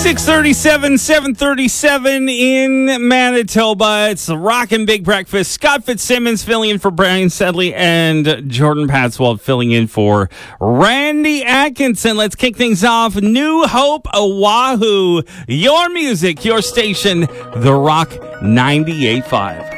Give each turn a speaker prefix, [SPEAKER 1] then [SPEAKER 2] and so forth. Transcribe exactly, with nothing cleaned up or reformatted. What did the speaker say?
[SPEAKER 1] six thirty-seven, seven thirty-seven in Manitoba. It's the Rockin' Big Breakfast. Scott Fitzsimmons filling in for Brian Sedley and Jordan Patswell filling in for Randy Atkinson. Let's kick things off. New Hope, Oahu. Your music, your station, The Rock ninety-eight point five.